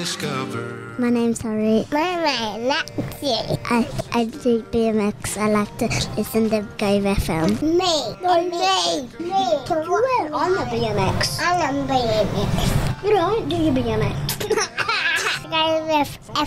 Discover. My name's Harry. My name's Lexi. I do BMX. I like to listen to Go FM. Me. Me. I'm a BMX. I'm a BMX. You don't do your BMX. Go with